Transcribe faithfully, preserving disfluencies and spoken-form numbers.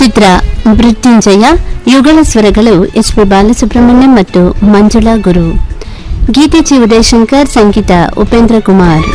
ಚಿತ್ರ ಮೃತ್ಯುಂಜಯ. ಯುಗಳ ಸ್ವರಗಳು H P Balasubrahmanyam ಮತ್ತು ಮಂಜುಳಾ ಗುರು. ಗೀತೆ ಚಿ ಉದಯಶಂಕರ್, ಸಂಗೀತ ಉಪೇಂದ್ರ ಕುಮಾರ್.